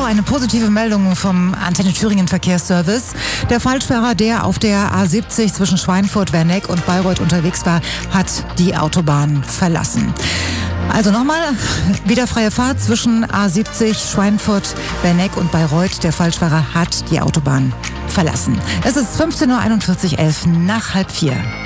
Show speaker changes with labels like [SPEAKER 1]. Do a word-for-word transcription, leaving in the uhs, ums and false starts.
[SPEAKER 1] eine positive Meldung vom Antenne Thüringen Verkehrsservice. Der Falschfahrer, der auf der A siebzig zwischen Schweinfurt, Werneck und Bayreuth unterwegs war, hat die Autobahn verlassen. Also nochmal, wieder freie Fahrt zwischen A siebzig, Schweinfurt, Werneck und Bayreuth. Der Falschfahrer hat die Autobahn verlassen. Es ist fünfzehn Uhr einundvierzig, elf nach halb vier.